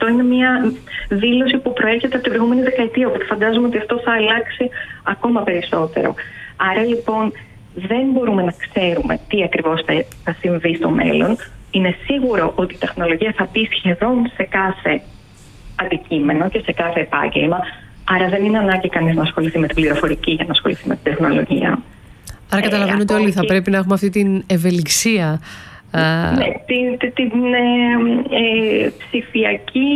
αυτό είναι μια δήλωση που προέρχεται από την προηγούμενη δεκαετία, οπότε φαντάζομαι ότι αυτό θα αλλάξει ακόμα περισσότερο. Άρα λοιπόν δεν μπορούμε να ξέρουμε τι ακριβώς θα συμβεί στο μέλλον. Είναι σίγουρο ότι η τεχνολογία θα μπει σχεδόν σε κάθε αντικείμενο και σε κάθε επάγγελμα. Άρα δεν είναι ανάγκη κανείς να ασχοληθεί με την πληροφορική για να ασχοληθεί με την τεχνολογία. Άρα καταλαβαίνω ότι όλοι θα πρέπει να έχουμε αυτή την ευελιξία. Ναι, την ψηφιακή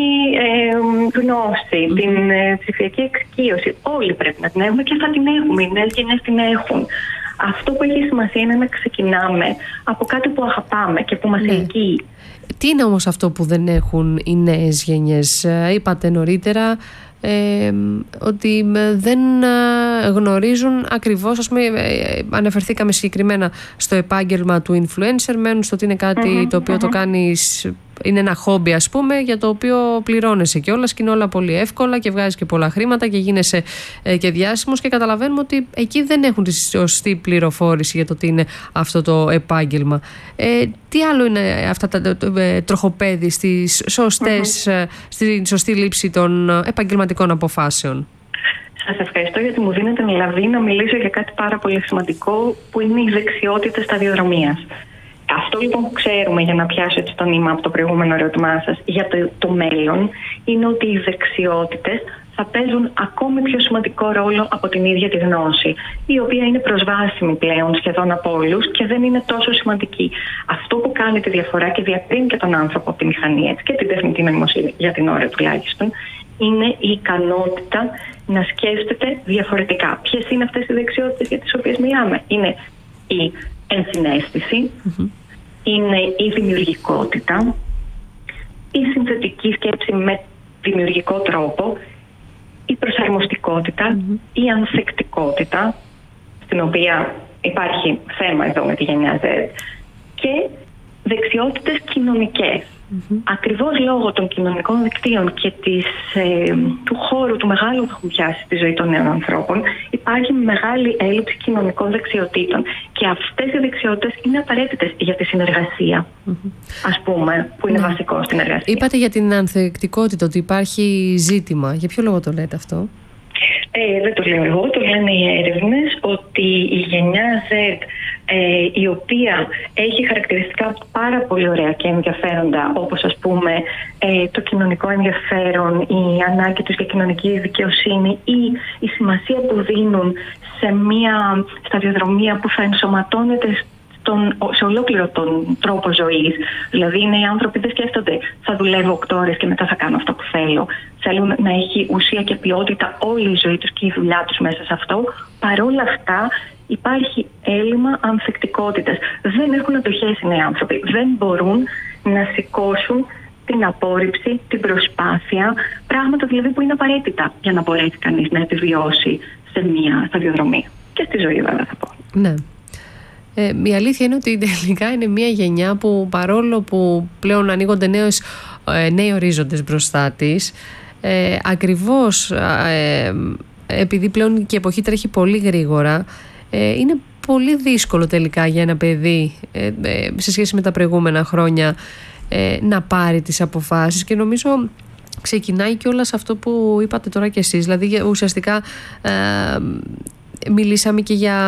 γνώση, την ψηφιακή εξοικείωση. Όλοι πρέπει να την έχουμε και θα την έχουμε. Οι νέες γενιές την έχουν. Αυτό που έχει σημασία είναι να ξεκινάμε από κάτι που αγαπάμε και που μας ελκύει. Τι είναι όμως αυτό που δεν έχουν οι νέες γενιές? Είπατε νωρίτερα ότι δεν γνωρίζουν ακριβώς, ας πούμε, αναφερθήκαμε συγκεκριμένα στο επάγγελμα του influencer, μένουν στο ότι είναι κάτι το οποίο το κάνεις, είναι ένα χόμπι, ας πούμε, για το οποίο πληρώνεσαι κιόλας και είναι όλα πολύ εύκολα και βγάζεις και πολλά χρήματα και γίνεσαι και διάσημος, και καταλαβαίνουμε ότι εκεί δεν έχουν τη σωστή πληροφόρηση για το τι είναι αυτό το επάγγελμα. Τι άλλο είναι αυτά τα τροχοπέδι στις στην σωστή λήψη των επαγγελματικών αποφάσεων? Σας ευχαριστώ γιατί μου δίνετε λαβή να μιλήσω για κάτι πάρα πολύ σημαντικό, που είναι οι δεξιότητες σταδιοδρομίας. Αυτό λοιπόν που ξέρουμε, για να πιάσω έτσι το νήμα από το προηγούμενο ερώτημά σας, για το μέλλον, είναι ότι οι δεξιότητες θα παίζουν ακόμη πιο σημαντικό ρόλο από την ίδια τη γνώση, η οποία είναι προσβάσιμη πλέον σχεδόν από όλους και δεν είναι τόσο σημαντική. Αυτό που κάνει τη διαφορά και διακρίνει και τον άνθρωπο από τη μηχανή, έτσι, και την τεχνητή νοημοσύνη για την ώρα τουλάχιστον, είναι η ικανότητα να σκέφτεται διαφορετικά. Ποιες είναι αυτές οι δεξιότητες για τις οποίες μιλάμε? Είναι η ενσυναίσθηση, είναι η δημιουργικότητα, η συνθετική σκέψη με δημιουργικό τρόπο, η προσαρμοστικότητα, η ανθεκτικότητα, στην οποία υπάρχει θέμα εδώ με τη γενιά Z, και δεξιότητες κοινωνικές. Ακριβώς λόγω των κοινωνικών δικτύων και του χώρου του μεγάλου που έχουν πιάσει στη ζωή των νέων ανθρώπων, υπάρχει μεγάλη έλλειψη κοινωνικών δεξιοτήτων. Και αυτές οι δεξιότητες είναι απαραίτητες για τη συνεργασία, ας πούμε, που είναι βασικό στην εργασία. Είπατε για την ανθεκτικότητα ότι υπάρχει ζήτημα. Για ποιο λόγο το λέτε αυτό? Δεν το λέω εγώ, το λένε οι έρευνες, ότι η γενιά Z, η οποία έχει χαρακτηριστικά πάρα πολύ ωραία και ενδιαφέροντα, όπως ας πούμε το κοινωνικό ενδιαφέρον, η ανάγκη τους για κοινωνική δικαιοσύνη ή η σημασία που δίνουν σε μια σταδιοδρομία που θα ενσωματώνεται σε ολόκληρο τον τρόπο ζωής. Δηλαδή, οι άνθρωποι δεν σκέφτονται θα δουλεύω 8 ώρες και μετά θα κάνω αυτό που θέλω. Θέλουν να έχει ουσία και ποιότητα όλη η ζωή τους και η δουλειά τους μέσα σε αυτό. Παρόλα αυτά, υπάρχει έλλειμμα ανθεκτικότητας. Δεν έχουν αντοχές οι νέοι άνθρωποι. Δεν μπορούν να σηκώσουν την απόρριψη, την προσπάθεια, πράγματα δηλαδή που είναι απαραίτητα για να μπορέσει κανείς να επιβιώσει σε μια σταδιοδρομία. Και στη ζωή, βέβαια, θα πω. Ναι. Η αλήθεια είναι ότι τελικά είναι μια γενιά που, παρόλο που πλέον ανοίγονται νέοι ορίζοντες μπροστά της, ακριβώς επειδή πλέον και η εποχή τρέχει πολύ γρήγορα, είναι πολύ δύσκολο τελικά για ένα παιδί σε σχέση με τα προηγούμενα χρόνια να πάρει τις αποφάσεις, και νομίζω ξεκινάει και όλα σε αυτό που είπατε τώρα κι εσείς. Δηλαδή ουσιαστικά μιλήσαμε και για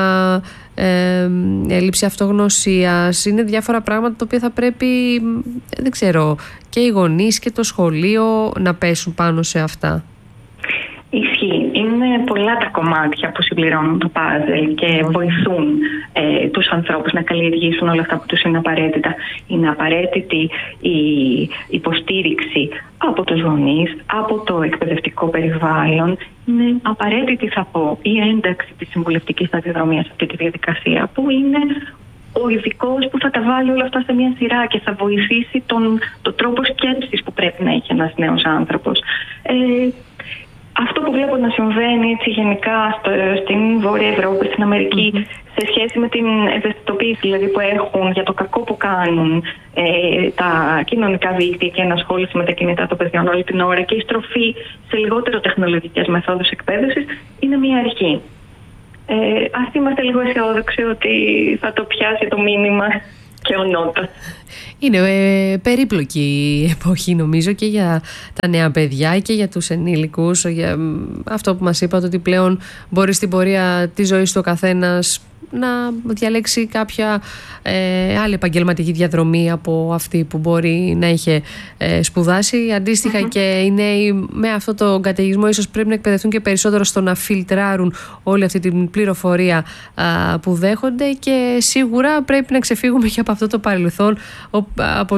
έλλειψη αυτογνωσίας. Είναι διάφορα πράγματα τα οποία θα πρέπει, δεν ξέρω, και οι γονείς και το σχολείο να πέσουν πάνω σε αυτά. Ισχύει. Είναι πολλά τα κομμάτια που συμπληρώνουν το πάζελ και βοηθούν τους ανθρώπους να καλλιεργήσουν όλα αυτά που τους είναι απαραίτητα. Είναι απαραίτητη η υποστήριξη από τους γονείς, από το εκπαιδευτικό περιβάλλον. Είναι απαραίτητη, θα πω, η ένταξη της συμβουλευτικής σταδιοδρομίας σε αυτή τη διαδικασία, που είναι ο ειδικός που θα τα βάλει όλα αυτά σε μια σειρά και θα βοηθήσει τον τρόπο σκέψης που πρέπει να έχει ένας νέος άνθρωπος. Αυτό που βλέπω να συμβαίνει έτσι γενικά στην Βόρεια Ευρώπη, στην Αμερική, σε σχέση με την ευαισθητοποίηση δηλαδή που έχουν για το κακό που κάνουν τα κοινωνικά δίκτυα και ενασχόληση με τα κινητά των παιδιών όλη την ώρα και η στροφή σε λιγότερο τεχνολογικές μεθόδους εκπαίδευσης, είναι μια αρχή. Ας είμαστε λίγο αισιόδοξοι ότι θα το πιάσει το μήνυμα και ονότα. Είναι περίπλοκη η εποχή, νομίζω, και για τα νέα παιδιά και για τους ενήλικους. Για αυτό που μας είπατε, ότι πλέον μπορεί στην πορεία της ζωής του ο καθένας να διαλέξει κάποια άλλη επαγγελματική διαδρομή από αυτή που μπορεί να είχε σπουδάσει. Αντίστοιχα και οι νέοι με αυτό το καταιγισμό ίσως πρέπει να εκπαιδευτούν και περισσότερο στο να φιλτράρουν όλη αυτή την πληροφορία που δέχονται, και σίγουρα πρέπει να ξεφύγουμε και από αυτό το παρελθόν, από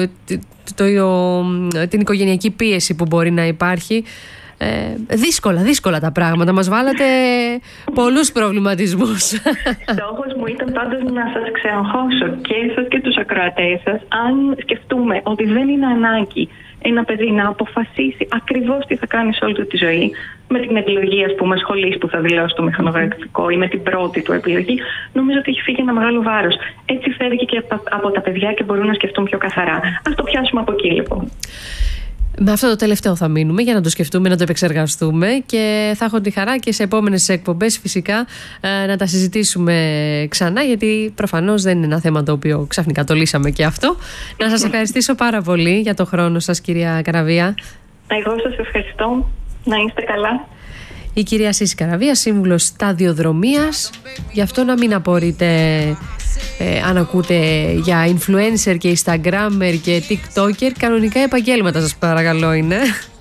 την οικογενειακή πίεση που μπορεί να υπάρχει. Δύσκολα τα πράγματα. Μας βάλατε πολλούς προβληματισμούς. Στόχος μου ήταν πάντως να σας ξεαγχώσω και εσάς και τους ακροατές σας, αν σκεφτούμε ότι δεν είναι ανάγκη ένα παιδί να αποφασίσει ακριβώς τι θα κάνει σε όλη του τη ζωή, με την επιλογή, ας πούμε, σχολής που θα δηλώσει το μηχανογραφικό ή με την πρώτη του επιλογή. Νομίζω ότι έχει φύγει ένα μεγάλο βάρος. Έτσι φεύγει και από τα παιδιά και μπορούν να σκεφτούν πιο καθαρά. Ας το πιάσουμε από εκεί, λοιπόν. Με αυτό το τελευταίο θα μείνουμε για να το σκεφτούμε, να το επεξεργαστούμε, και θα έχω τη χαρά και σε επόμενες εκπομπές φυσικά να τα συζητήσουμε ξανά, γιατί προφανώς δεν είναι ένα θέμα το οποίο ξαφνικά το λύσαμε και αυτό. Να σας ευχαριστήσω πάρα πολύ για το χρόνο σας, κυρία Καραβία. Εγώ σας ευχαριστώ. Να είστε καλά. Η κυρία Σύση Καραβία, σύμβουλος σταδιοδρομίας. Γι' αυτό να μην απορείτε αν ακούτε για influencer και instagrammer και tiktoker. Κανονικά επαγγέλματα, σας παρακαλώ, είναι.